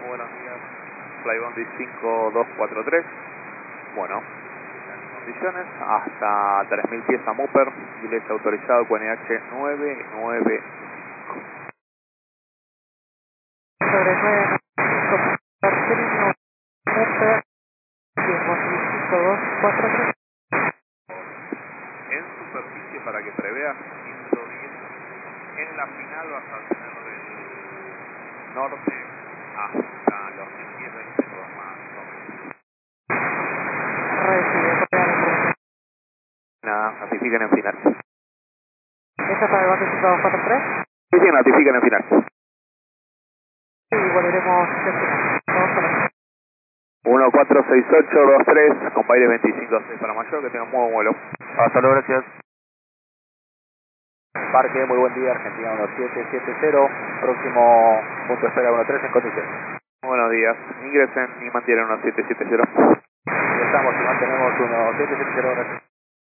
buenos días. Flybondi 5243. Bueno, condiciones hasta 3000 pies a Mupper, inglés autorizado QNH 995. Sobre 995, Barcelona, Mupper, 5243. En superficie, para que preveas, 110. En la final vas a tener del norte hasta los 1000 pies, 20 nudos más o menos. Recibe, Nada, notifiquen en final. ¿esta es para el bate 5243? Sí, sí, notifiquen en final. Sí, volveremos al final. Vamos con eso. 146823, con baile 25-6 para mayor, que tengan muy buen vuelo. Hasta luego, gracias. Parque, muy buen día, Argentina 1770, próximo punto de espera 13 en condiciones. Buenos días, ingresen y mantienen 1770. Estamos y mantenemos 1770.